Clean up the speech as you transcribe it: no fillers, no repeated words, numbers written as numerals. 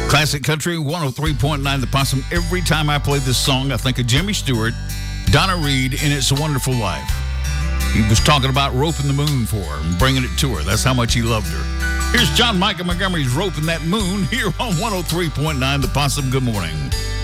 Classic Country 103.9 The Possum. Every time I play this song, I think of Jimmy Stewart, Donna Reed, and It's a Wonderful Life. He was talking about roping the moon for her and bringing it to her. That's how much he loved her. Here's John Michael Montgomery's Roping That Moon here on 103.9 The Possum. Good morning.